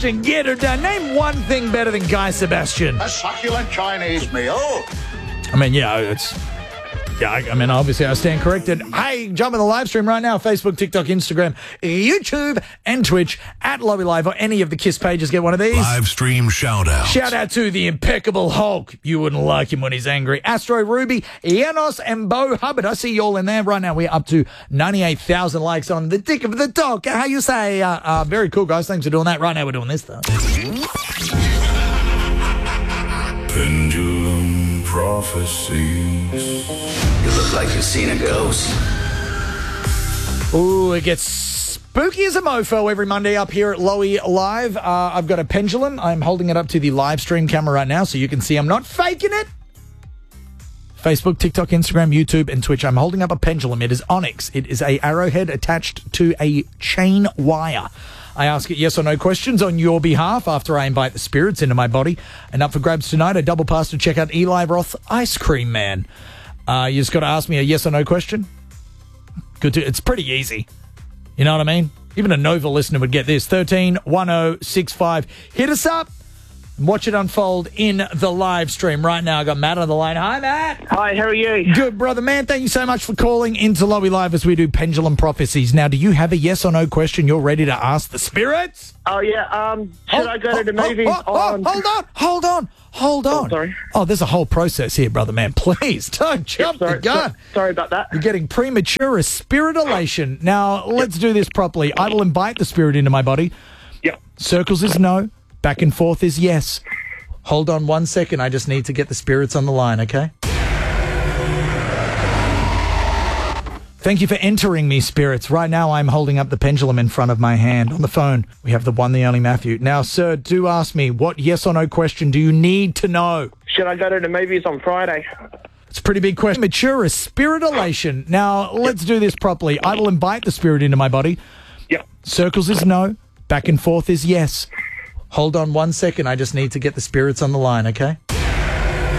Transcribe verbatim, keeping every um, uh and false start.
Sebastian, get her done. Name one thing better than Guy Sebastian. A succulent Chinese meal. I mean, yeah, it's... Yeah, I, I mean, obviously I stand corrected. Hey, jump in the live stream right now. Facebook, TikTok, Instagram, YouTube, and Twitch at Lobby Live or any of the KISS pages. Get one of these. Live stream shout out. Shout out to the impeccable Hulk. You wouldn't like him when he's angry. Astro Ruby, Janos, and Bo Hubbard. I see you all in there right now. We're up to ninety-eight thousand likes on the Dick of the Dog. How you say? Uh, uh, very cool, guys. Thanks for doing that. Right now we're doing this, though. Pendulum prophecies. You look like you've seen a ghost. Ooh, it gets spooky as a mofo every Monday up here at Lowy Live. Uh, I've got a pendulum. I'm holding it up to the live stream camera right now so you can see I'm not faking it. Facebook, TikTok, Instagram, YouTube, and Twitch. I'm holding up a pendulum. It is onyx. It is a arrowhead attached to a chain wire. I ask it yes or no questions on your behalf after I invite the spirits into my body. And up for grabs tonight, a double pass to check out Eli Roth Ice Cream Man. Uh, you just got to ask me a yes or no question. Good to, it's pretty easy. You know what I mean? Even a Nova listener would get this. thirteen one oh six five. Hit us up and watch it unfold in the live stream right now. I got Matt on the line. Hi, Matt. Hi, how are you? Good, brother. Man, thank you so much for calling into Lobby Live as we do Pendulum Prophecies. Now, do you have a yes or no question you're ready to ask the spirits? Oh, yeah. Um, should oh, I go oh, to the movies oh, oh, on... Oh, hold on. Hold on. Hold on. Oh, sorry. Oh, there's a whole process here, brother man. Please don't jump sorry, the gun. so- sorry about that. You're getting premature spirit elation. Now, let's do this properly. I will invite the spirit into my body. Yep. Circles is no. Back and forth is yes. Hold on one second. I just need to get the spirits on the line, okay? Thank you for entering me, spirits. Right now, I'm holding up the pendulum in front of my hand. On the phone, we have the one, the only Matthew. Now, sir, do ask me, what yes or no question do you need to know? Should I go to the movies on Friday? It's a pretty big question. Mature is spirit elation. Now, let's do this properly. I will invite the spirit into my body. Yep. Circles is no. Back and forth is yes. Hold on one second. I just need to get the spirits on the line, okay?